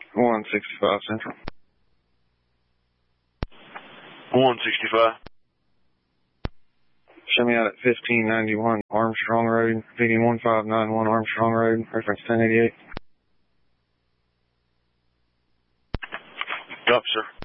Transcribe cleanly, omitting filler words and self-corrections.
165 Central. 165. Show me out at 1591 Armstrong Road, feeding 1591 Armstrong Road, reference 1088. Copy, sir.